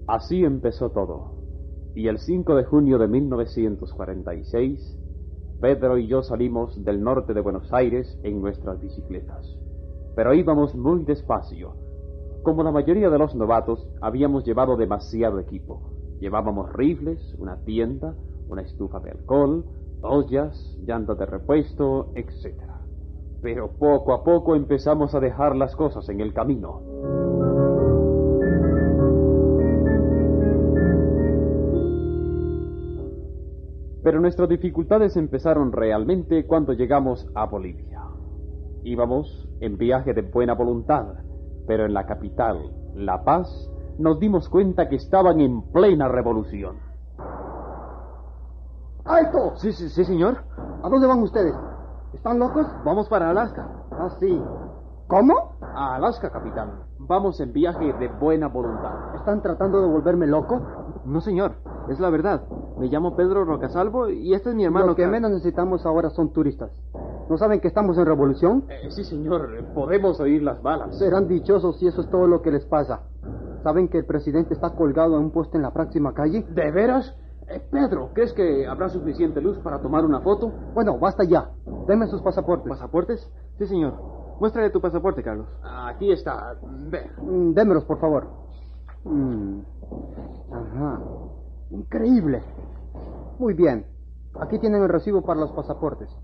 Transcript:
Así empezó todo, y el 5 de junio de 1946, Pedro y yo salimos del norte de Buenos Aires en nuestras bicicletas. Pero íbamos muy despacio. Como la mayoría de los novatos, habíamos llevado demasiado equipo. Llevábamos rifles, una tienda, una estufa de alcohol, ollas, llantas de repuesto, etc. Pero poco a poco empezamos a dejar las cosas en el camino. Pero nuestras dificultades empezaron realmente cuando llegamos a Bolivia. Íbamos en viaje de buena voluntad, pero en la capital, La Paz, nos dimos cuenta que estaban en plena revolución. ¡Alto! Sí, señor. ¿A dónde van ustedes? ¿Están locos? Vamos para Alaska. Ah, sí. ¿Cómo? A Alaska, capitán. Vamos en viaje de buena voluntad. ¿Están tratando de volverme loco? No, señor. Es la verdad. Me llamo Pedro Rocasalvo y este es mi hermano. Lo que menos necesitamos ahora son turistas. ¿No saben que estamos en revolución? Sí, señor. Podemos oír las balas. Serán dichosos si eso es todo lo que les pasa. ¿Saben que el presidente está colgado en un poste en la próxima calle? ¿De veras? Pedro, ¿crees que habrá suficiente luz para tomar una foto? Bueno, basta ya. Denme sus pasaportes. ¿Pasaportes? Sí, señor. Muéstrale tu pasaporte, Carlos. Aquí está. Ve. Démelos, por favor. Ajá. Increíble. Muy bien. Aquí tienen el recibo para los pasaportes.